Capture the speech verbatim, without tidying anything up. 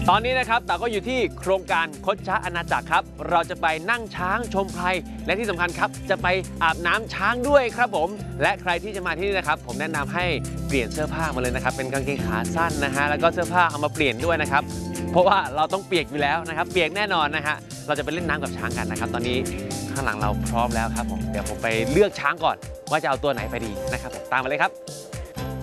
ตอนนี้นะครับแต่ก็อยู่ที่โครงการคดช้างอาณาจักรครับเราจะไปนั่งช้างชมไพรและที่สำคัญครับจะไปอาบน้ำช้างด้วยครับผมและใครที่จะมาที่นี่นะครับผมแนะนำให้เปลี่ยนเสื้อผ้ามาเลยนะครับเป็นกางเกงขาสั้นนะฮะแล้วก็เสื้อผ้าเอามาเปลี่ยนด้วยนะครับเพราะว่าเราต้องเปียกอยู่แล้วนะครับเปียกแน่นอนนะฮะเราจะไปเล่นน้ำกับช้างกันนะครับตอนนี้ข้างหลังเราพร้อมแล้วครับผมเดี๋ยวผมไปเลือกช้างก่อนว่าจะเอาตัวไหนไปดีนะครับตามมาเลยครับ